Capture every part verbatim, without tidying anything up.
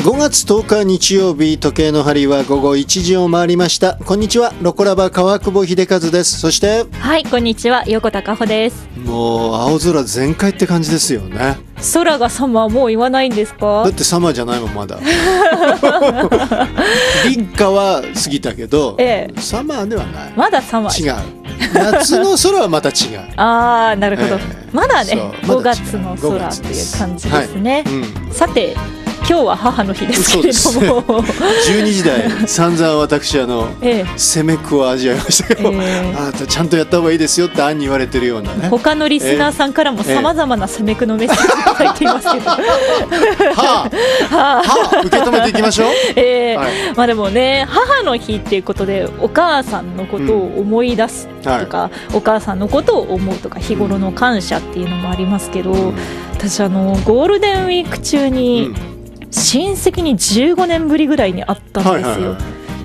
ごがつとおか日曜日、時計の針はごごいちじを回りました。こんにちは、ロコラバ川久保秀和です。そしてはい、こんにちは、横田加穂です。 もう青空全開って感じですよね。 空がサマーもう言わないんですか？ だってサマーじゃないもんまだ立夏は過ぎたけど、ええ、サマーではない。 まだサマー。 違う。夏の空はまた違うあー、なるほど、えー、まだねまだごがつの空っていう感じですね、はい、うん、さて今日は母の日ですけれどもじゅうにじ台散々私あの、ええ、攻めくを味わいましたけど、ええ、あなたちゃんとやった方がいいですよって暗に言われてるようなね。 他のリスナーさんからもさまざまな攻めくのメッセージが入っていますけど、はあ、はあ、はあ、受け止めていきましょう、 えーはい、まあでもね、母の日っていうことでお母さんのことを思い出すとか、うん、はい、お母さんのことを思うとか日頃の感謝っていうのもありますけど、うん、私あのゴールデンウィーク中に、うん、親戚にじゅうごねんぶりぐらいに会ったんですよ、はいはいはい、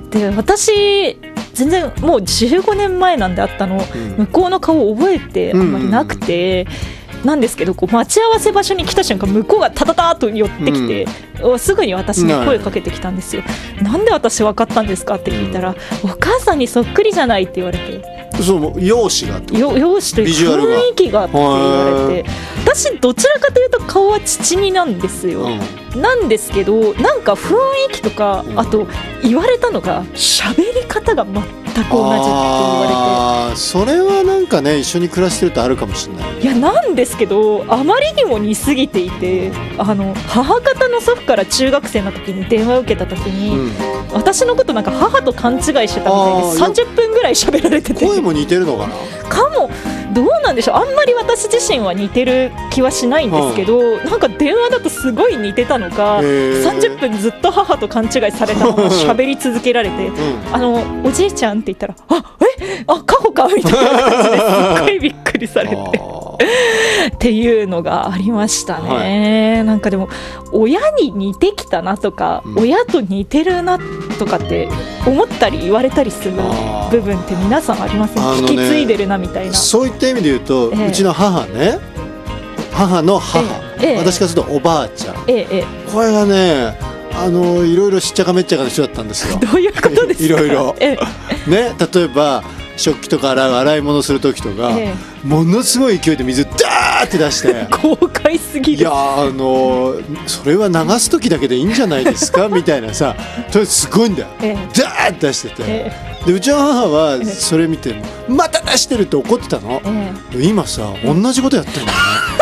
で私全然もうじゅうごねんまえなんで会ったの、うん、向こうの顔覚えてあんまりなくて、うんうん、なんですけどこう待ち合わせ場所に来た瞬間向こうがタタターと寄ってきて、うん、すぐに私に声かけてきたんですよ。なんで私分かったんですかって聞いたら、うん、お母さんにそっくりじゃないって言われて、 そう容姿がってよ容姿というか雰囲気がって言われて、私どちらかというと顔は父になんですよ、うん、なんですけどなんか雰囲気とか、うん、あと言われたのが喋り方が全く同じって言われて、 あそれはなんかね一緒に暮らしてるとあるかもしれない。 いやなんですけどあまりにも似すぎていて、あの母方の祖父から中学生の時に電話を受けた時に、うん、私のことなんか母と勘違いしてたみたいでさんじゅっぷんぐらい喋られてて、 声も似てるのかなかもどうなんでしょう、あんまり私自身は似てる気はしないんですけど、うん、なんか電話だとすごい似てたのかさんじゅっぷんずっと母と勘違いされたまま喋り続けられて、うん、あのおじいちゃんって言ったらあえあカホかみたいな感じですっごいびっくりされてっていうのがありましたね、はい、なんかでも親に似てきたなとか、うん、親と似てるなとかって思ったり言われたりする部分って皆さんありませんか？引き継いでるなみたいな。 そういった意味で言うと、ええ、うちの母ね、母の母、ええ、私からするとおばあちゃん、ええ、これがねあのいろいろしっちゃかめっちゃかな人だったんですよ。 どういうことですか？ いろいろ、ええ、ね、例えば食器とか洗う洗い物する時とか、ええ、ものすごい勢いで水ダーって出して豪快すぎる。 いやあのそれは流す時だけでいいんじゃないですかみたいなさ、とりあえずすごいんだよ、ええ、ダーって出してて、ええ、でうちの母はそれ見てまた出してるって怒ってたの、ええ、今さ同じことやってるんだよね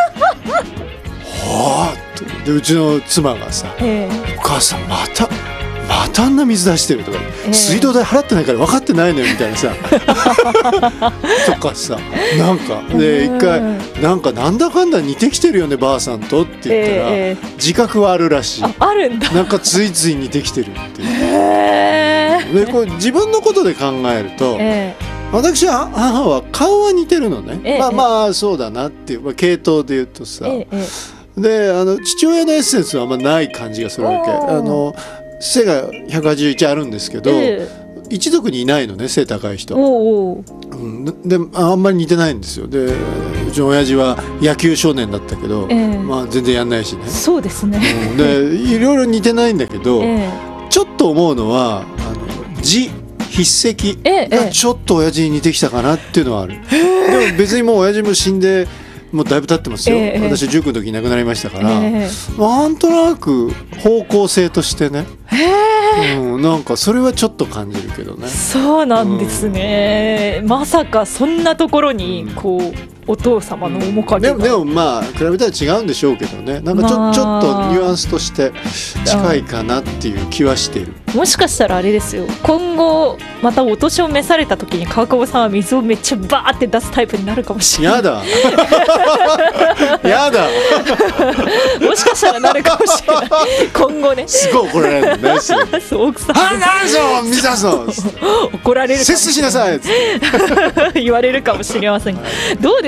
はあってでうちの妻がさ、ええ、お母さんまたまたあんな水出してるとか、えー、水道代払ってないから分かってないのよみたいなさとかさなんかで一回なんかなんだかんだ似てきてるよねばあさんとって言ったら、えー、自覚はあるらしい。 あ, あるんだ。 なんかついつい似てきてるっていう、えー、でこれ自分のことで考えると、えー、私は母は顔は似てるのね、えー、まあまあそうだなっていう、まあ、系統で言うとさ、えー、であの父親のエッセンスはあんまない感じがするわけ。あの背がひゃくはちじゅういちあるんですけど、えー、一族にいないのね背高い人。おうおう、うん、であんまり似てないんですよ。でうちの親父は野球少年だったけど、えーまあ、全然やんないしね。 そうですね、 うん、でいろいろ似てないんだけど、えー、ちょっと思うのはあの字筆跡がちょっと親父に似てきたかなっていうのはある、えー、でも別にもう親父も死んでもうだいぶ経ってますよ、えー、私じゅうきゅうの時いなくなりましたから、えー、なんとなく方向性としてね、えーうん、なんかそれはちょっと感じるけどね。 そうなんですね、うん、まさかそんなところにこう、うん、お父様の面影が、 うん、でも、でもまあ比べたら違うんでしょうけどね、なんかちょ、まあ、ちょっとニュアンスとして近いかなっていう気はしている。 もしかしたらあれですよ、今後またお年を召された時に川久保さんは水をめっちゃバーって出すタイプになるかもしれない。 やだやだもしかしたらなるかもしれない今後ね。 すごい怒られるねそう奥さんあなんぞ水出そう怒られるかもしれない節制しなさい言われるかもしれません。どうです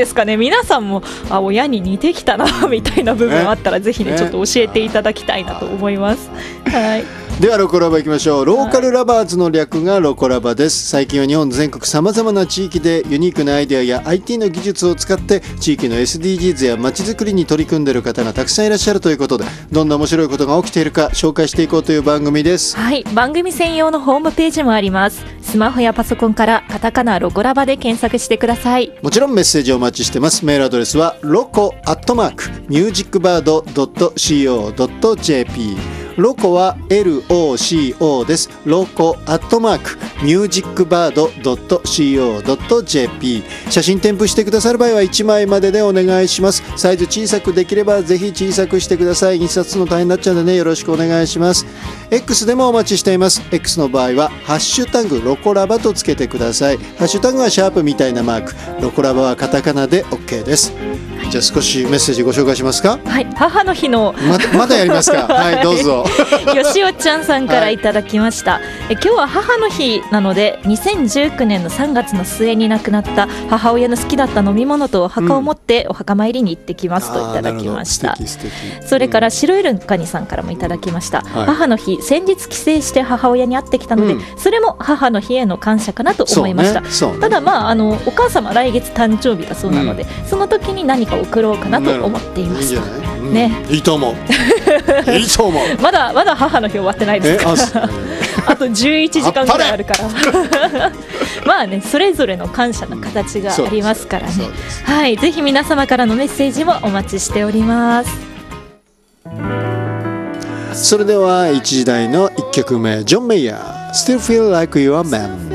ですかね、皆さんもあ親に似てきたなみたいな部分あったら、ぜひね、ねちょっと教えていただきたいなと思います。はい、 ではロコラバいきましょう。ローカルラバーズの略がロコラバです。最近は日本全国さまざまな地域でユニークなアイデアや アイティー の技術を使って地域の エスディージーズ や街づくりに取り組んでいる方がたくさんいらっしゃるということで、どんな面白いことが起きているか紹介していこうという番組です。 はい、番組専用のホームページもあります。スマホやパソコンからカタカナロコラバで検索してください。 もちろんメッセージをお待ちしてます。メールアドレスはロコアットマークミュージックバードドットシーオードットジェーピー。ロコは エルオーシーオー です。ロコアットマークミュージックバードドットシーオードットジェーピー。写真添付してくださる場合はいちまいまででお願いします。サイズ小さくできればぜひ小さくしてください。印刷するの大変になっちゃうのでね、よろしくお願いします。 X でもお待ちしています。 X の場合はハッシュタグロコラバとつけてください。ハッシュタグはシャープみたいなマーク、ロコラバはカタカナで OK です。じゃあ少しメッセージご紹介しますか。 はい、母の日のま, まだやりますか。はいどうぞ。 よしおちゃんさんからいただきました、はい、え今日は母の日なのでにせんじゅうきゅうねんのさんがつの末に亡くなった母親の好きだった飲み物とお墓を持ってお墓参りに行ってきますといただきました、うん、素敵素敵。それから白いルンカニさんからもいただきました、はい、母の日先日帰省して母親に会ってきたので、うん、それも母の日への感謝かなと思いました、ねね、ただまああのお母様来月誕生日だそうなので、うん、その時に何か送ろうかなと思っています。いいんじゃない、うん、ね、 いいと思ういいと思う。 まだまだ母の日終わってないですか。 あ, あとじゅういちじかんぐらいあるからまあね、それぞれの感謝の形がありますからね、うん、はい、ぜひ皆様からのメッセージもお待ちしております。 それではいちじ台のいっきょくめ、ジョン・メイヤー Still Feel Like You're a Man。